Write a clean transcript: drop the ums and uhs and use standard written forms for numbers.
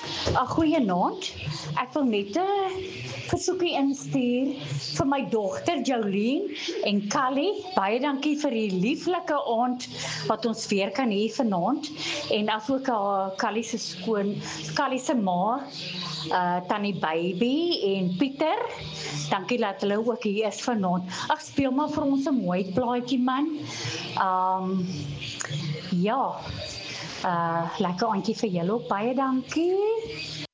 Goeienaand. Ek wil net 'n versoekie instuur vir my dogter Jolien en Callie. Baie dankie vir die lieflike aand wat ons weer kan hê vanaand. En asook Callie se ma, Tannie Baby en Pieter. Dankie dat hulle ook hier is vanaand. Ag, speel maar vir ons 'n mooi plaatjie man. Ja. Lekker aandjie vir julle ook. Baie dankie.